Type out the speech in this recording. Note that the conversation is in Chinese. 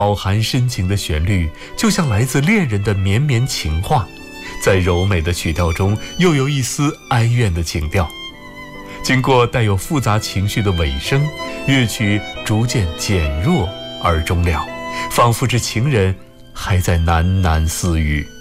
饱含深情的旋律，就像来自恋人的绵绵情话，在柔美的曲调中又有一丝哀怨的情调。经过带有复杂情绪的尾声，乐曲逐渐减弱而终了，仿佛这情人还在喃喃私语。